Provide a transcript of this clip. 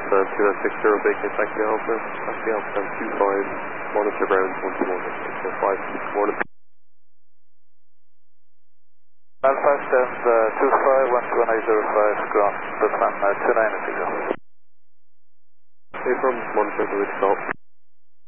2060 Baker, taxi Alpha 25, monitor ground 121, 5, morning. Alpha stand 25, 12805, ground, Bushman 29 at Eagle. Hey, from monitor to the stop.